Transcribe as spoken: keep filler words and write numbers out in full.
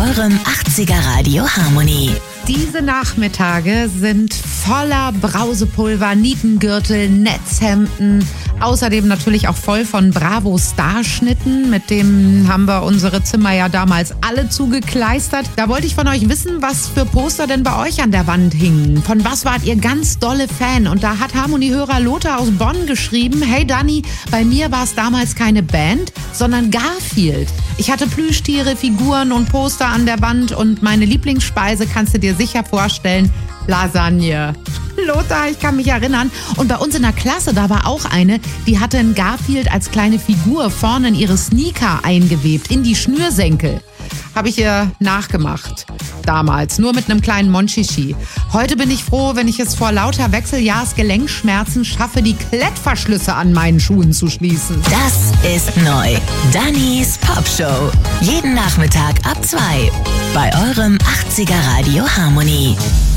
eurem achtziger Radio Harmony. Diese Nachmittage sind voller Brausepulver, Nietengürtel, Netzhemden, außerdem natürlich auch voll von Bravo-Starschnitten. Mit dem haben wir unsere Zimmer ja damals alle zugekleistert. Da wollte ich von euch wissen, was für Poster denn bei euch an der Wand hingen. Von was wart ihr ganz dolle Fan? Und da hat Harmony-Hörer Lothar aus Bonn geschrieben: Hey Dani, bei mir war es damals keine Band, sondern Garfield. Ich hatte Plüschtiere, Figuren und Poster an der Wand und meine Lieblingsspeise, kannst du dir sicher vorstellen, Lasagne. Lothar, ich kann mich erinnern. Und bei uns in der Klasse, da war auch eine, die hatte einen Garfield als kleine Figur vorne in ihre Sneaker eingewebt, in die Schnürsenkel. Habe ich ihr nachgemacht. Damals, nur mit einem kleinen Monchichi. Heute bin ich froh, wenn ich es vor lauter Wechseljahrsgelenkschmerzen schaffe, die Klettverschlüsse an meinen Schuhen zu schließen. Das ist neu. Dannys Popshow. Jeden Nachmittag ab zwei. Bei eurem achtziger Radio Harmony.